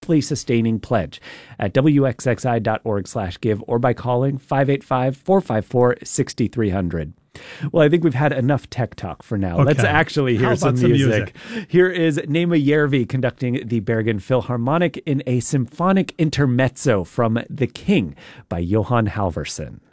monthly sustaining pledge at wxxi.org/give or by calling 585-454-6300. Well, I think we've had enough tech talk for now. Okay. Let's actually hear some music. Here is Nema Järvi conducting the Bergen Philharmonic in a symphonic intermezzo from The King by Johan Halvorsen.